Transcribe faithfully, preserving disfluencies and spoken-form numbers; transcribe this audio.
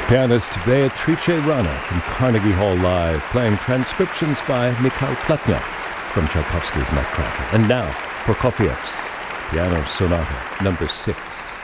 Pianist Beatrice Rana from Carnegie Hall Live, playing transcriptions by Mikhail Pletnev from Tchaikovsky's Nutcracker. And now, Prokofiev's Piano Sonata number six.